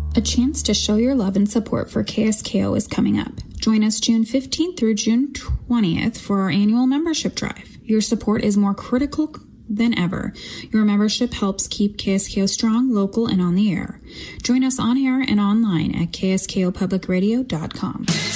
A chance to show your love and support for KSKO is coming up. Join us June 15th through June 20th for our annual membership drive. Your support is more critical than ever. Your membership helps keep KSKO strong, local, and on the air. Join us on air and online at kskopublicradio.com.